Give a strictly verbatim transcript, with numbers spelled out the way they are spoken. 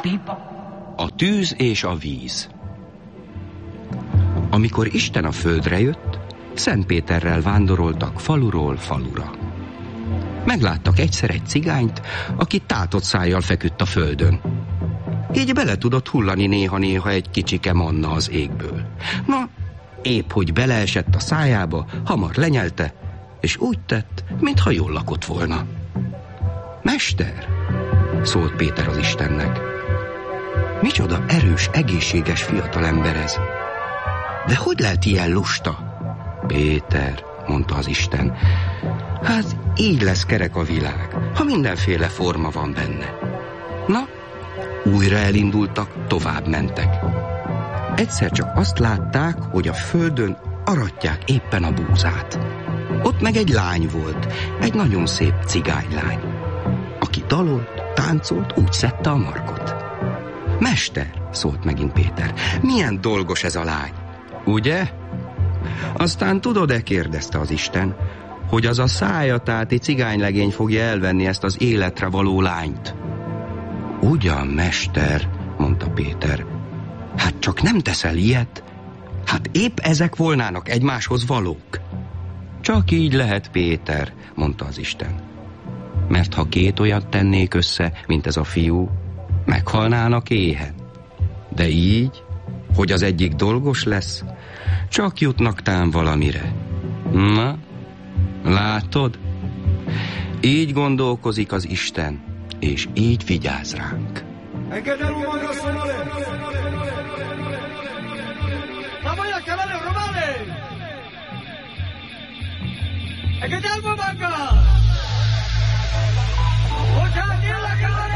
A tűz és a víz. Amikor Isten a földre jött, Szent Péterrel vándoroltak faluról falura. Megláttak egyszer egy cigányt, aki tátott szájjal feküdt a földön. Így bele tudott hullani néha-néha egy kicsike manna az égből. Na, épp hogy beleesett a szájába, hamar lenyelte, és úgy tett, mintha jól lakott volna. Mester, szólt Péter az Istennek. Micsoda erős, egészséges fiatalember ez. De hogy lehet ilyen lusta? Péter, mondta az Isten, hát így lesz kerek a világ, ha mindenféle forma van benne. Na, újra elindultak, tovább mentek. Egyszer csak azt látták, hogy a földön aratják éppen a búzát. Ott meg egy lány volt, egy nagyon szép cigánylány, aki dalolt, táncolt, úgy szedte a markot. Mester, szólt megint Péter, milyen dolgos ez a lány, ugye? Aztán tudod-e, kérdezte az Isten, hogy az a szájatáti cigánylegény fogja elvenni ezt az életre való lányt. Ugyan, mester, mondta Péter, hát csak nem teszel ilyet? Hát épp ezek volnának egymáshoz valók. Csak így lehet, Péter, mondta az Isten. Mert ha két olyat tennék össze, mint ez a fiú, meghalnának éhen. De így, hogy az egyik dolgos lesz, csak jutnak tán valamire. Na, látod? Így gondolkozik az Isten, és így vigyáz ránk. ¿Qué tal, Bobaca? ¡Ocha, la cara!